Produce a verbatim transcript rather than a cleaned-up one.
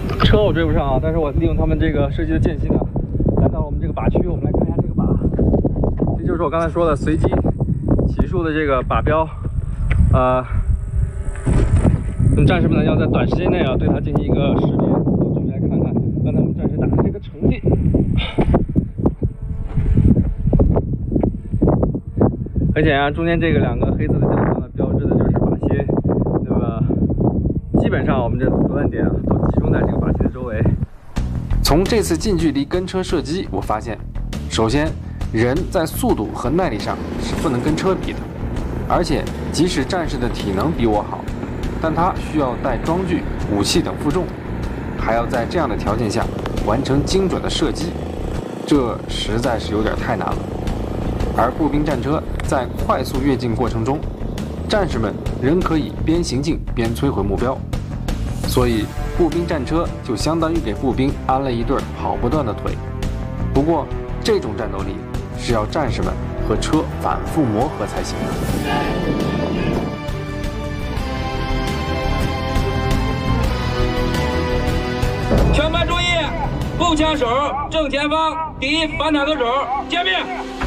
车我追不上啊，但是我利用他们这个射击的间隙呢，来到了我们这个靶区。我们来看一下这个靶，这就是我刚才说的随机起数的这个靶标。呃，那么战士们呢要在短时间内啊对它进行一个识别。我们来看看刚才我们战士打的这个成绩。很显然，中间这个两个黑色的箭头呢，标志的就是靶心。那么，基本上我们这着弹点啊，都集中在这个靶心的周围。 从这次近距离跟车射击，我发现，首先，人在速度和耐力上是不能跟车比的，而且即使战士的体能比我好，但他需要带装具、武器等负重，还要在这样的条件下完成精准的射击，这实在是有点太难了。而步兵战车在快速跃进过程中，战士们仍可以边行进边摧毁目标，所以步兵战车就相当于给步兵安了一对跑不断的腿。不过，这种战斗力是要战士们和车反复磨合才行的。 全班注意，步枪手正前方第一反坦克手，歼灭。